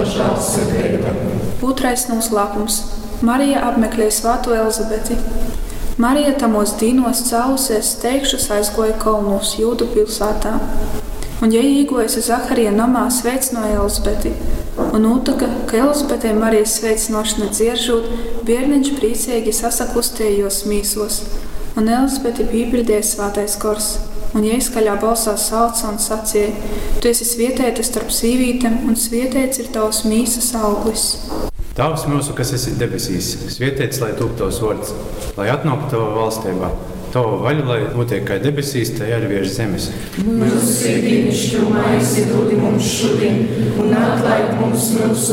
žēlsirdība. Otrais noslēpums. Marija apmeklēja svāto Elizabeti. Marija tamos dīnos cēlusies steigšus aizgoja kalnos Jūdu pilsētā. Un ja īgojusi Zaharija namā sveicināja Elizabeti. Un nūtaka, ka Elizabetei Marijas sveicinošana dzieržūt, bērniņš priecīgi sasakustējos mīsos. Un Elizabeti pīpildēja svātais kors. Un jai skaļā balsā sauca un sacīja: Tu esi svietēta starp sīvītēm, un svietēts ir tavs mīsas auglis. Tavs mūsu, kas esi debesīs, svietēts, lai tūp tavs vārds, lai atnāktu tava valstībā. Tava vaļa, lai notiek kā debesīs, tā arī virs zemes. Mūsu ikdienišķo maizi dod mums šodien, un atlaid mums mūsu